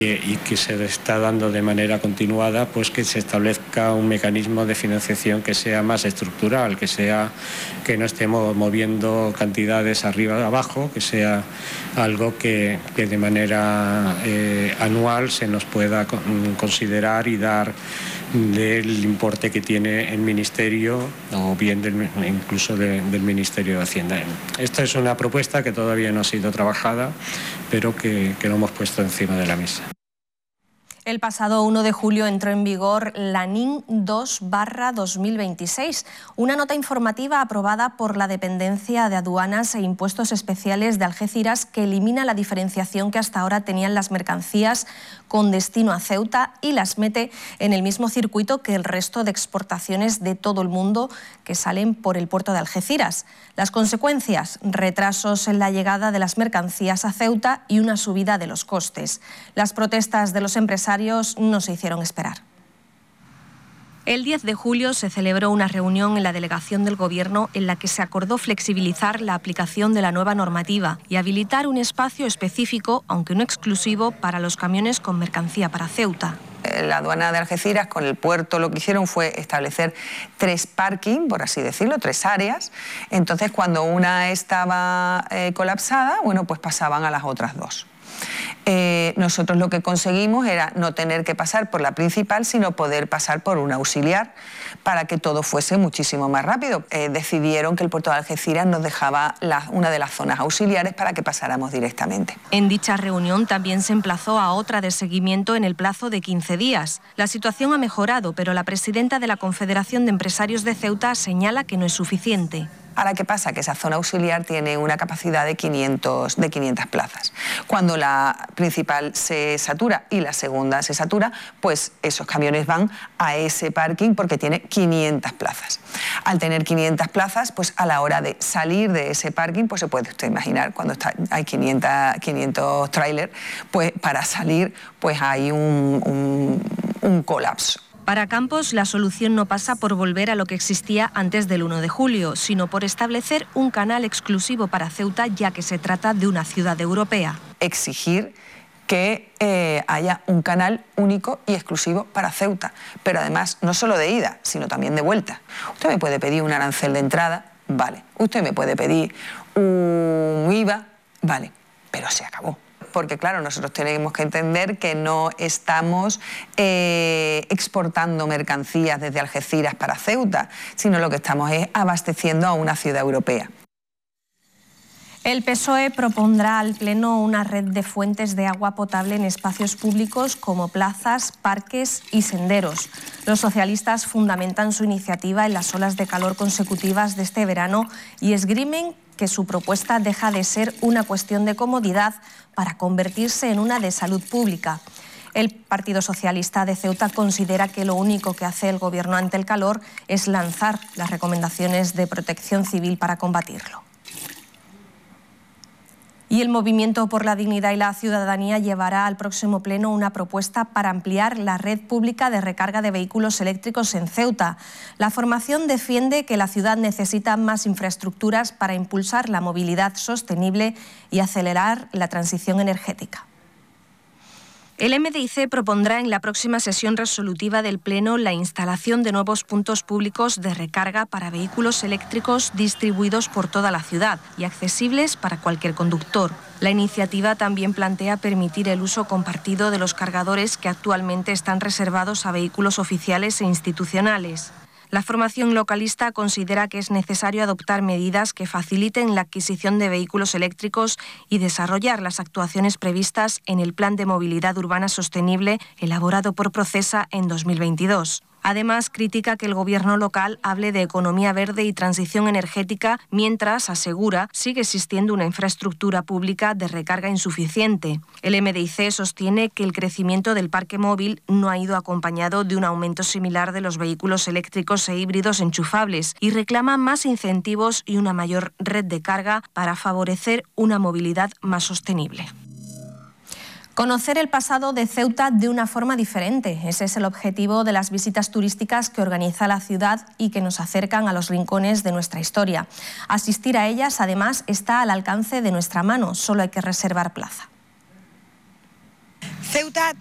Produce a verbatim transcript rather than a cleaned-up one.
y que se está dando de manera continuada, pues que se establezca un mecanismo de financiación que sea más estructural, que sea que no estemos moviendo cantidades arriba y abajo, que sea algo que, que de manera eh, anual se nos pueda considerar y dar del importe que tiene el Ministerio o bien del, incluso de, del Ministerio de Hacienda. Esta es una propuesta que todavía no ha sido trabajada, pero que, que lo hemos puesto encima de la mesa. El pasado uno de julio entró en vigor la N I N dos barra dos mil veintiséis, una nota informativa aprobada por la Dependencia de Aduanas e Impuestos Especiales de Algeciras que elimina la diferenciación que hasta ahora tenían las mercancías con destino a Ceuta y las mete en el mismo circuito que el resto de exportaciones de todo el mundo que salen por el puerto de Algeciras. Las consecuencias: retrasos en la llegada de las mercancías a Ceuta y una subida de los costes. Las protestas de los empresarios no se hicieron esperar. El diez de julio se celebró una reunión en la delegación del Gobierno en la que se acordó flexibilizar la aplicación de la nueva normativa y habilitar un espacio específico, aunque no exclusivo, para los camiones con mercancía para Ceuta. La aduana de Algeciras con el puerto lo que hicieron fue establecer tres parking, por así decirlo, tres áreas. Entonces, cuando una estaba eh, colapsada, bueno, pues pasaban a las otras dos. Eh, nosotros lo que conseguimos era no tener que pasar por la principal, sino poder pasar por una auxiliar para que todo fuese muchísimo más rápido. Eh, decidieron que el puerto de Algeciras nos dejaba la, una de las zonas auxiliares para que pasáramos directamente. En dicha reunión también se emplazó a otra de seguimiento en el plazo de quince días. La situación ha mejorado, pero la presidenta de la Confederación de Empresarios de Ceuta señala que no es suficiente. Ahora, ¿qué pasa? Que esa zona auxiliar tiene una capacidad de quinientas plazas. Cuando la principal se satura y la segunda se satura, pues esos camiones van a ese parking porque tiene quinientas plazas. Al tener quinientas plazas, pues a la hora de salir de ese parking, pues se puede usted imaginar, cuando está, hay quinientos trailers, pues para salir pues hay un, un, un colapso. Para Campos, la solución no pasa por volver a lo que existía antes del uno de julio, sino por establecer un canal exclusivo para Ceuta, ya que se trata de una ciudad europea. Exigir que eh, haya un canal único y exclusivo para Ceuta, pero además no solo de ida, sino también de vuelta. Usted me puede pedir un arancel de entrada, vale. Usted me puede pedir un I V A, vale, pero se acabó. Porque claro, nosotros tenemos que entender que no estamos eh, exportando mercancías desde Algeciras para Ceuta, sino lo que estamos es abasteciendo a una ciudad europea. El P S O E propondrá al Pleno una red de fuentes de agua potable en espacios públicos como plazas, parques y senderos. Los socialistas fundamentan su iniciativa en las olas de calor consecutivas de este verano y esgrimen que su propuesta deja de ser una cuestión de comodidad para convertirse en una de salud pública. El Partido Socialista de Ceuta considera que lo único que hace el Gobierno ante el calor es lanzar las recomendaciones de protección civil para combatirlo. Y el Movimiento por la Dignidad y la Ciudadanía llevará al próximo pleno una propuesta para ampliar la red pública de recarga de vehículos eléctricos en Ceuta. La formación defiende que la ciudad necesita más infraestructuras para impulsar la movilidad sostenible y acelerar la transición energética. El M D I C propondrá en la próxima sesión resolutiva del Pleno la instalación de nuevos puntos públicos de recarga para vehículos eléctricos distribuidos por toda la ciudad y accesibles para cualquier conductor. La iniciativa también plantea permitir el uso compartido de los cargadores que actualmente están reservados a vehículos oficiales e institucionales. La formación localista considera que es necesario adoptar medidas que faciliten la adquisición de vehículos eléctricos y desarrollar las actuaciones previstas en el Plan de Movilidad Urbana Sostenible elaborado por Procesa en dos mil veintidós. Además, critica que el gobierno local hable de economía verde y transición energética mientras, asegura, sigue existiendo una infraestructura pública de recarga insuficiente. El M D I C sostiene que el crecimiento del parque móvil no ha ido acompañado de un aumento similar de los vehículos eléctricos e híbridos enchufables y reclama más incentivos y una mayor red de carga para favorecer una movilidad más sostenible. Conocer el pasado de Ceuta de una forma diferente. Ese es el objetivo de las visitas turísticas que organiza la ciudad y que nos acercan a los rincones de nuestra historia. Asistir a ellas, además, está al alcance de nuestra mano, solo hay que reservar plaza. Ceuta